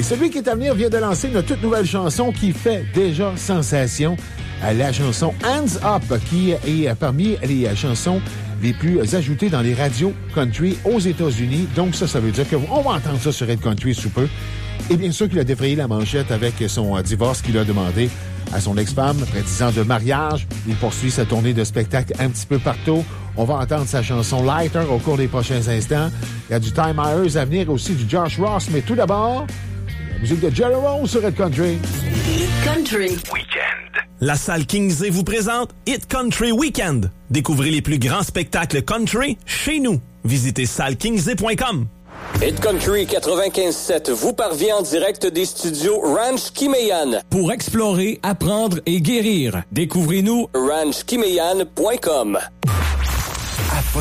celui qui est à venir vient de lancer une toute nouvelle chanson qui fait déjà sensation. La chanson Hands Up, qui est parmi les chansons les plus ajoutées dans les radios country aux États-Unis. Donc ça veut dire qu'on va entendre ça sur Red Country sous peu. Et bien sûr qu'il a défrayé la manchette avec son divorce qu'il a demandé à son ex-femme après 10 ans de mariage. Il poursuit sa tournée de spectacle un petit peu partout. On va entendre sa chanson Lighter au cours des prochains instants. Il y a du Ty Myers à venir, aussi du Josh Ross. Mais tout d'abord, la musique de Jerry Rose sur Red Country. Hit Country Weekend. La salle Kingsley vous présente Hit Country Weekend. Découvrez les plus grands spectacles country chez nous. Visitez sallekingsley.com. Hit Country 95.7 vous parvient en direct des studios Ranch Kimeyan. Pour explorer, apprendre et guérir, découvrez-nous ranchkimeyan.com.